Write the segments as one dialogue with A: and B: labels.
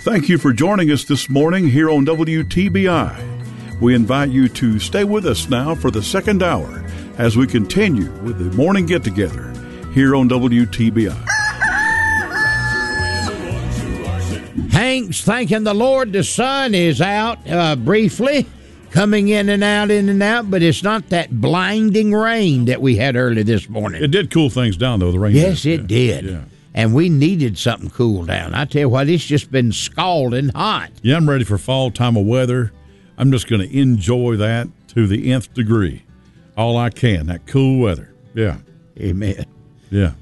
A: Thank you for joining us this morning here on WTBI. We invite you to stay with us now for the second hour as we continue with the morning get-together here on WTBI.
B: Hank's thanking the Lord the sun is out briefly, coming in and out, but it's not that blinding rain that we had early this morning.
A: It did cool things down, though, the rain.
B: Yes, it did. Yeah. And we needed something cool down. I tell you what, it's just been scalding hot.
A: Yeah, I'm ready for fall time of weather. I'm just going to enjoy that to the nth degree. All I can, that cool weather. Yeah.
B: Amen.
A: Yeah.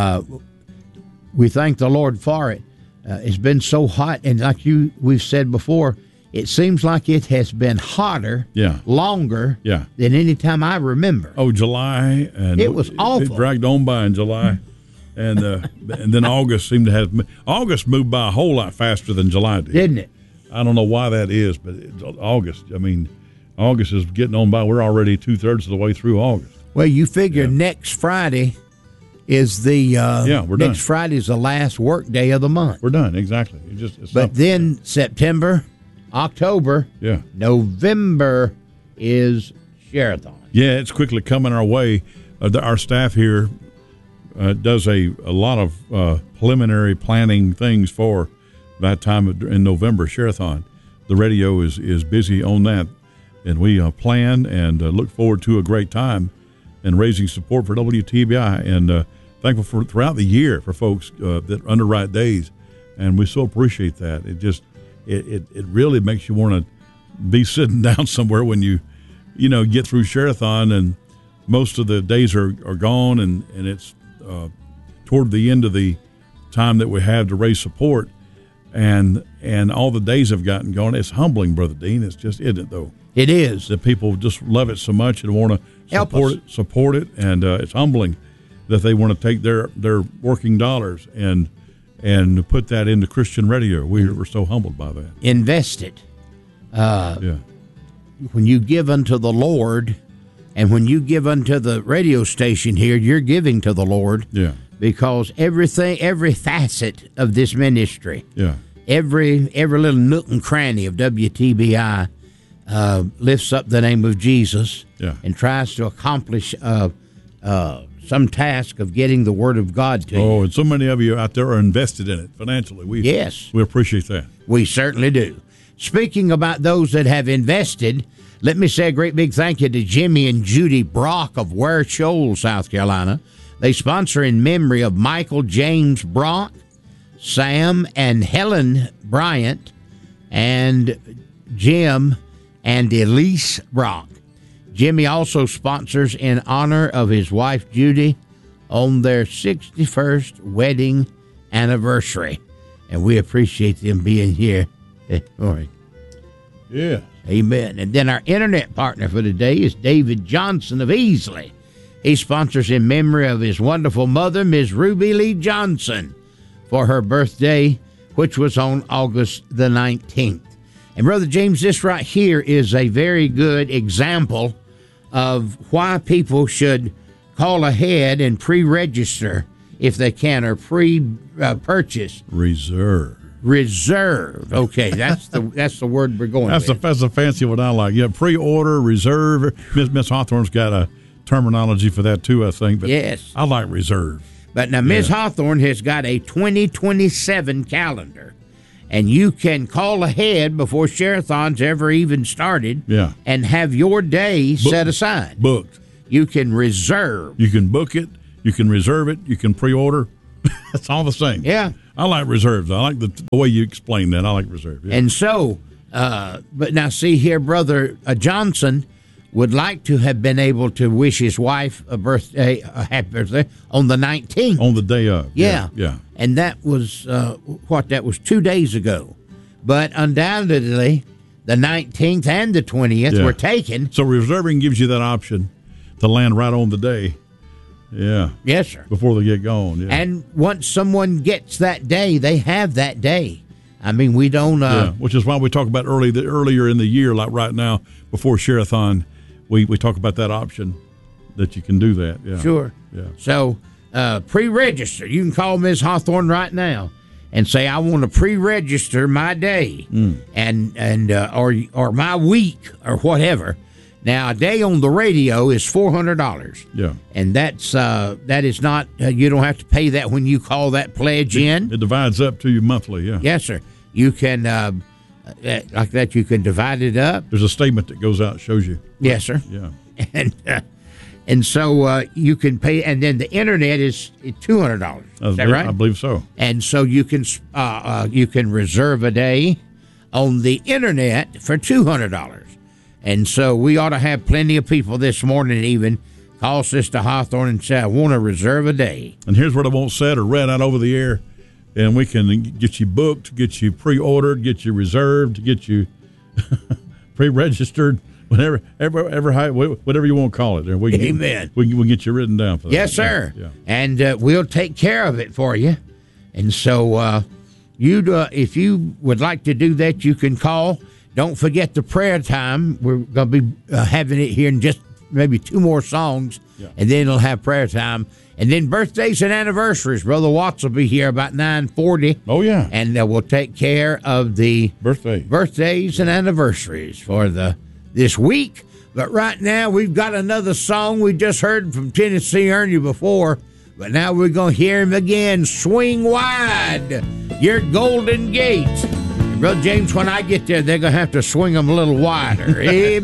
B: We thank the Lord for it. It's been so hot, and like we've said before, it seems like it has been hotter, longer than any time I remember.
A: Oh, July. And
B: it was awful.
A: It dragged on by in July. And then August seemed to have – August moved by a whole lot faster than July did.
B: Didn't it?
A: I don't know why that is, but August is getting on by. We're already 2/3 of the way through August.
B: Well, you figure next Friday is the
A: we're done.
B: Next Friday is the last work day of the month.
A: We're done, exactly.
B: But then September, October, November is Share-a-thon.
A: Yeah, it's quickly coming our way. Our staff here does a lot of preliminary planning things for that time in November, Share-a-thon. The radio is busy on that, and we plan and look forward to a great time and raising support for WTBI, and thankful for throughout the year for folks that underwrite days, and we so appreciate that. It just it really makes you want to be sitting down somewhere when you get through Share-a-thon, and most of the days are gone, and it's toward the end of the time that we have to raise support, and all the days have gotten gone. It's humbling, Brother Dean. It's just, isn't it, though?
B: It is.
A: The people just love it so much and want to support it, and it's humbling that they want to take their working dollars and put that into Christian radio. We're so humbled by that.
B: Invest it. When you give unto the Lord, and when you give unto the radio station here, you're giving to the Lord.
A: Yeah.
B: Because every facet of this ministry, every little nook and cranny of WTBI lifts up the name of Jesus and tries to accomplish some task of getting the Word of God to you.
A: Oh, and so many of you out there are invested in it financially. We appreciate that.
B: We certainly do. Speaking about those that have invested, let me say a great big thank you to Jimmy and Judy Brock of Ware Shoals, South Carolina. They sponsor in memory of Michael James Brock, Sam and Helen Bryant, and Jim and Elise Brock. Jimmy also sponsors in honor of his wife Judy on their 61st wedding anniversary. And we appreciate them being here. All right.
A: Yeah.
B: Amen. And then our internet partner for today is David Johnson of Easley. He sponsors in memory of his wonderful mother, Ms. Ruby Lee Johnson, for her birthday, which was on August the 19th. And Brother James, this right here is a very good example of why people should call ahead and pre-register if they can, or pre-purchase. Reserve. Okay, that's the word we're going with.
A: That's a fancy one I like. Yeah, pre-order, reserve. Miss Hawthorne's got a terminology for that too, I think. But
B: yes.
A: I like reserve.
B: But now Ms. Hawthorne has got a 2027 calendar, and you can call ahead before Share-a-thon's ever even started and have your day set aside.
A: Booked.
B: You can reserve.
A: You can book it. You can reserve it. You can pre-order. It's all the same.
B: Yeah.
A: I like reserves. I like the way you explain that. I like reserve. Yeah.
B: And so, but now see here, Brother Johnson would like to have been able to wish his wife a happy birthday on the 19th.
A: On the day of.
B: Yeah. And that was, that was 2 days ago. But undoubtedly, the 19th and the 20th were taken.
A: So reserving gives you that option to land right on the day. Yeah.
B: Yes, sir.
A: Before they get going. Yeah.
B: And once someone gets that day, they have that day. I mean, we don't.
A: Which is why we talk about earlier in the year, like right now, before Share-a-thon, we talk about that option that you can do that. Yeah.
B: Sure.
A: Yeah.
B: So pre-register. You can call Ms. Hawthorne right now. and say, I want to pre-register my day or my week or whatever. Now, a day on the radio is $400.
A: Yeah.
B: And that is not, you don't have to pay that when you call that pledge in.
A: It divides up to you monthly, yeah.
B: Yes, sir. You can, like that, you can divide it up.
A: There's a statement that goes out that shows you.
B: Yes, sir.
A: Yeah.
B: And so you can pay, and then the internet is $200. Is that right?
A: I believe so.
B: And so you can reserve a day on the internet for $200. And so we ought to have plenty of people this morning even call Sister Hawthorne and say, I want to reserve a day.
A: And here's what I want said or read out over the air, and we can get you booked, get you pre-ordered, get you reserved, get you pre-registered, whatever you want to call it.
B: Amen.
A: We can get you written down for that.
B: Yes, sir.
A: Yeah.
B: And we'll take care of it for you. And so if you would like to do that, you can call. Don't forget the prayer time. We're going to be having it here in just maybe 2 more songs, and then it'll have prayer time. And then birthdays and anniversaries. Brother Watts will be here about 9:40.
A: Oh, yeah.
B: And we'll take care of the birthdays and anniversaries for this week. But right now, we've got another song we just heard from Tennessee Ernie before, but now we're going to hear him again. Swing Wide, Your Golden Gate. Brother James, when I get there, they're going to have to swing them a little wider. Amen.